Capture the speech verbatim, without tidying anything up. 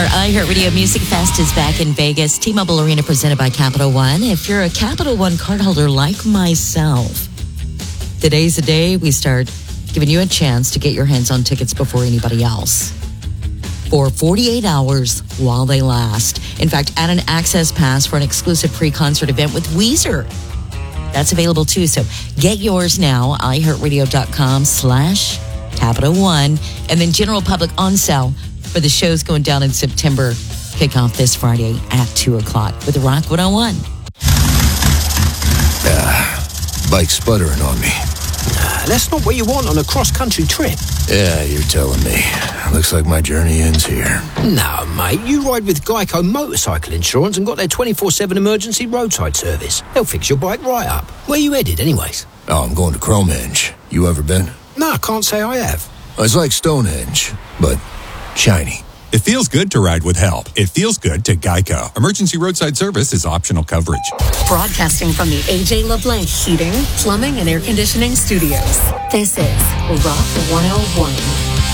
Our iHeartRadio Music Fest is back in Vegas. T-Mobile Arena presented by Capital One. If you're a Capital One cardholder like myself, today's the day we start giving you a chance to get your hands on tickets before anybody else for forty-eight hours while they last. In fact, add an access pass for an exclusive pre-concert event with Weezer. That's available too. So get yours now, iHeartRadio.com slash Capital One. And then general public on sale for the shows going down in September. Kick off this Friday at two o'clock with Rock one oh one. Ah, bike's sputtering on me. Nah, that's not what you want on a cross-country trip. Yeah, you're telling me. Looks like my journey ends here. No, mate. You ride with Geico Motorcycle Insurance and got their twenty-four seven emergency roadside service. They'll fix your bike right up. Where you headed, anyways? Oh, I'm going to Cromenge. You ever been? No, I can't say I have. It's like Stonehenge, but shiny. It feels good to ride with help. It feels good to Geico. Emergency roadside service is optional coverage. Broadcasting from the A J LeBlanc Heating, Plumbing, and Air Conditioning Studios. This is Rock one oh one.